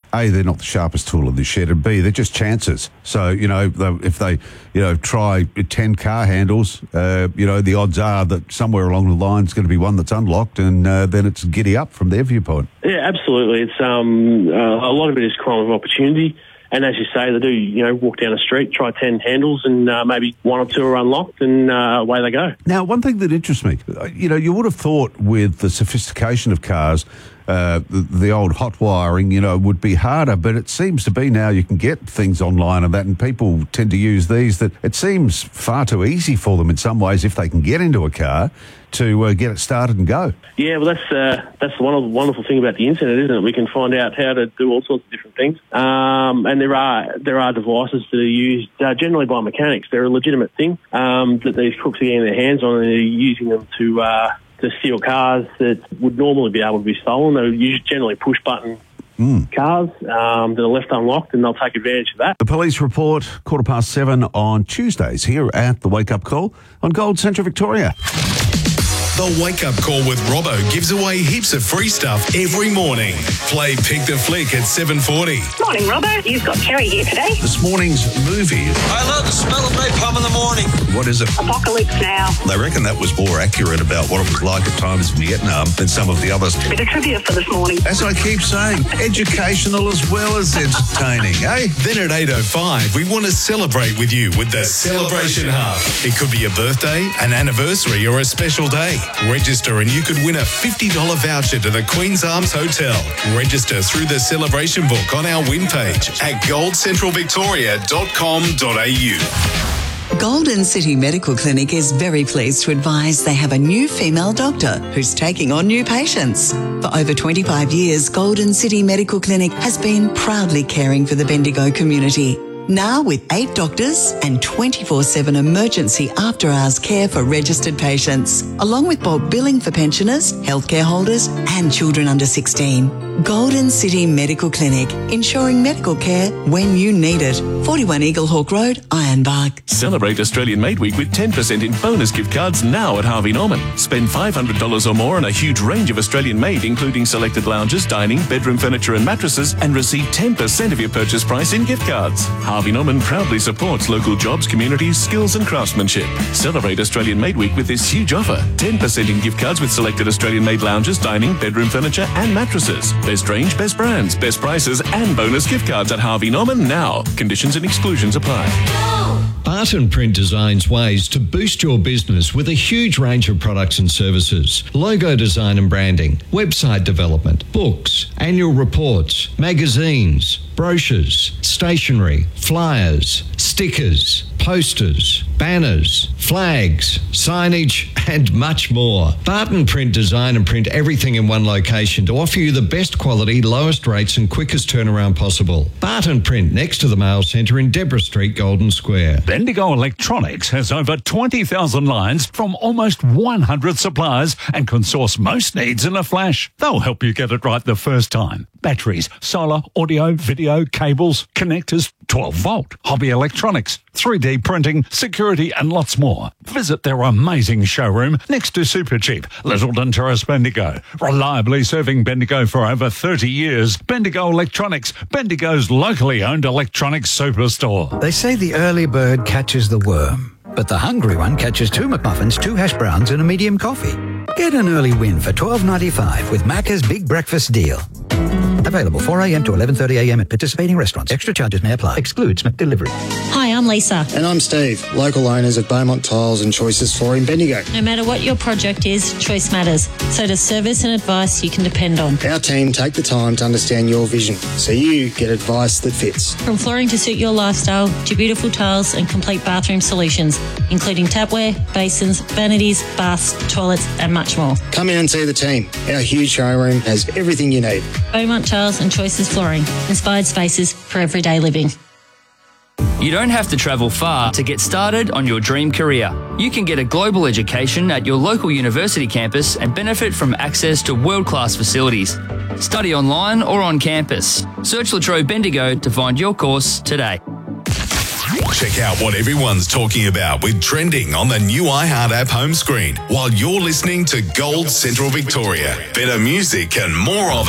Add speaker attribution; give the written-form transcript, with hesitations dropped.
Speaker 1: A, they're not the sharpest tool in the shed, and B, they're just chances. So, if they, try 10 car handles, the odds are that somewhere along the line is going to be one that's unlocked, and then it's giddy up from their viewpoint.
Speaker 2: Yeah, absolutely. It's a lot of it is crime of opportunity. And as you say, they do, walk down the street, try 10 handles, and maybe one or two are unlocked, and away they go.
Speaker 1: Now, one thing that interests me, you would have thought with the sophistication of cars, the old hot wiring, would be harder, but it seems to be now you can get things online and that, and people tend to use these, that it seems far too easy for them in some ways if they can get into a car to get it started and go.
Speaker 2: Yeah, well, that's the wonderful thing about the internet, isn't it? We can find out how to do all sorts of different things. And there are devices that are used generally by mechanics. They're a legitimate thing that these crooks are getting their hands on, and they're using them to steal cars that would normally be able to be stolen. They're generally push-button cars that are left unlocked, and they'll take advantage of that.
Speaker 1: The police report 7:15 on Tuesdays here at the Wake Up Call on Gold Central Victoria.
Speaker 3: The Wake Up Call with Robbo gives away heaps of free stuff every morning. Play Pick the Flick at 7:40.
Speaker 4: Morning, Robbo. You've got Kerry here today.
Speaker 1: This morning's movie.
Speaker 5: I love the smell of napalm in the morning.
Speaker 1: What is it?
Speaker 4: Apocalypse Now.
Speaker 1: They reckon that was more accurate about what it was like at times in Vietnam than some of the others.
Speaker 4: Bit of trivia for this morning.
Speaker 1: As I keep saying, educational as well as entertaining, eh?
Speaker 3: Then at 8:05, we want to celebrate with you with the Celebration Hub. It could be a birthday, an anniversary, or a special day. Register and you could win a $50 voucher to the Queen's Arms Hotel. Register through the celebration book on our win page at goldcentralvictoria.com.au.
Speaker 6: Golden City Medical Clinic is very pleased to advise they have a new female doctor who's taking on new patients. For over 25 years, Golden City Medical Clinic has been proudly caring for the Bendigo community. Now with 8 doctors and 24/7 emergency after-hours care for registered patients, along with bulk billing for pensioners, healthcare holders and children under 16. Golden City Medical Clinic, ensuring medical care when you need it. 41 Eaglehawk Road, Ironbark.
Speaker 7: Celebrate Australian Made Week with 10% in bonus gift cards now at Harvey Norman. Spend $500 or more on a huge range of Australian made, including selected lounges, dining, bedroom furniture and mattresses, and receive 10% of your purchase price in gift cards. Harvey Norman proudly supports local jobs, communities, skills and craftsmanship. Celebrate Australian Made Week with this huge offer. 10% in gift cards with selected Australian made lounges, dining, bedroom furniture and mattresses. Best range, best brands, best prices and bonus gift cards at Harvey Norman now. Conditions and exclusions apply.
Speaker 8: Barton Print designs ways to boost your business with a huge range of products and services. Logo design and branding, website development, books, annual reports, magazines, brochures, stationery, flyers, stickers, posters, banners, flags, signage, and much more. Barton Print design and print everything in one location to offer you the best quality, lowest rates and quickest turnaround possible. Barton Print next to the Mail Centre in Deborah Street, Golden Square.
Speaker 9: Bendigo Electronics has over 20,000 lines from almost 100 suppliers and can source most needs in a flash. They'll help you get it right the first time. Batteries, solar, audio, video, cables, connectors, 12-volt, hobby electronics, 3D printing, security and lots more. Visit their amazing showroom next to Supercheap, Littleton Terrace, Bendigo. Reliably serving Bendigo for over 30 years. Bendigo Electronics, Bendigo's locally owned electronics superstore.
Speaker 10: They say the early bird catches the worm, but the hungry one catches 2 McMuffins, 2 hash browns and a medium coffee. Get an early win for $12.95 with Macca's Big Breakfast Deal. Available 4 a.m. to 11:30 a.m. at participating restaurants. Extra charges may apply. Excludes McDelivery.
Speaker 11: Hi, I'm Lisa.
Speaker 12: And I'm Steve, local owners of Beaumont Tiles and Choices Flooring Bendigo.
Speaker 11: No matter what your project is, choice matters. So does service and advice you can depend on.
Speaker 12: Our team take the time to understand your vision, so you get advice that fits.
Speaker 11: From flooring to suit your lifestyle, to beautiful tiles and complete bathroom solutions, including tapware, basins, vanities, baths, toilets and much more.
Speaker 12: Come in and see the team. Our huge showroom has everything you need.
Speaker 11: Beaumont Tiles and Choices Flooring. Inspired spaces for everyday living.
Speaker 13: You don't have to travel far to get started on your dream career. You can get a global education at your local university campus and benefit from access to world-class facilities. Study online or on campus. Search Latrobe Bendigo to find your course today.
Speaker 3: Check out what everyone's talking about with Trending on the new iHeart app home screen while you're listening to Gold Central Victoria. Better music and more of it.